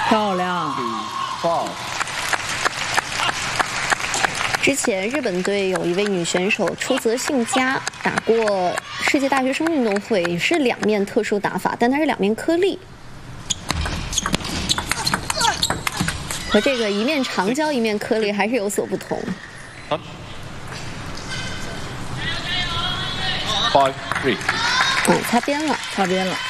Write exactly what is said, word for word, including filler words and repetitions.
漂亮。 之前日本队有一位女选手出泽幸佳，打过世界大学生运动会，也是两面特殊打法，但它是两面颗粒。和这个一面长胶一面颗粒还是有所不同。 Five, three. 嗯，擦边了， 擦边了。